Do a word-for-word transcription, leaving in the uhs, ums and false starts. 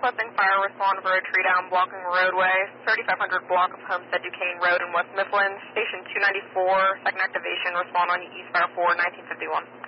requesting fire respond for a tree down blocking roadway, thirty-five hundred block of Homestead Duquesne Road in West Mifflin. Station two ninety-four, second activation, respond on East Fire four, nineteen fifty-one.